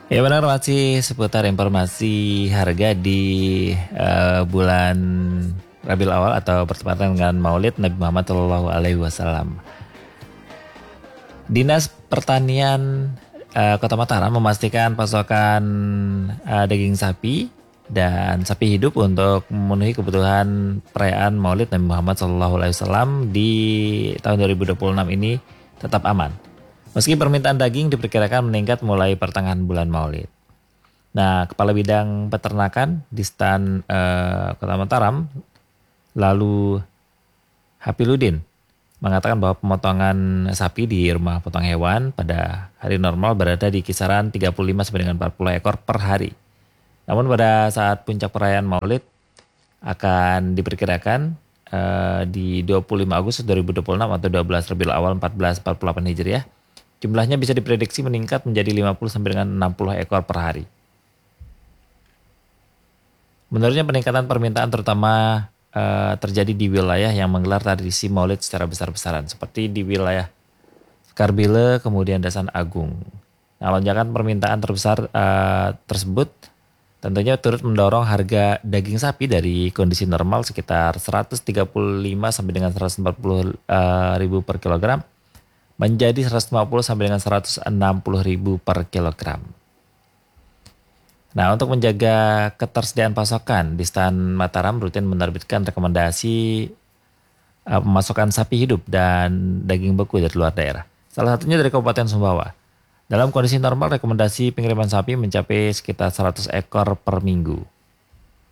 Ya benar, masih seputar informasi harga di bulan Rabiul Awal atau bertepatan dengan Maulid Nabi Muhammad Shallallahu Alaihi Wasallam. Dinas Pertanian Kota Mataram memastikan pasokan daging sapi dan sapi hidup untuk memenuhi kebutuhan perayaan Maulid Nabi Muhammad SAW di tahun 2026 ini tetap aman. Meski permintaan daging diperkirakan meningkat mulai pertengahan bulan Maulid. Nah, Kepala Bidang Peternakan di Stan Kota Mataram, lalu Hapiludin, mengatakan bahwa pemotongan sapi di rumah potong hewan pada hari normal berada di kisaran 35 sampai dengan 40 ekor per hari. Namun pada saat puncak perayaan Maulid akan diperkirakan di 25 Agustus 2026 atau 12 Rabiul Awal 1448 Hijriah, jumlahnya bisa diprediksi meningkat menjadi 50 sampai dengan 60 ekor per hari. Menurutnya peningkatan permintaan terutama terjadi di wilayah yang menggelar tradisi Maulid secara besar-besaran, seperti di wilayah Karbile, kemudian Dasan Agung. Nah, lonjakan permintaan terbesar tersebut tentunya turut mendorong harga daging sapi dari kondisi normal sekitar 135 sampai dengan 140 ribu per kilogram menjadi 150 sampai dengan 160 ribu per kilogram. Nah, untuk menjaga ketersediaan pasokan, di Stan Mataram rutin menerbitkan rekomendasi pemasokan sapi hidup dan daging beku dari luar daerah. Salah satunya dari Kabupaten Sumbawa. Dalam kondisi normal, rekomendasi pengiriman sapi mencapai sekitar 100 ekor per minggu.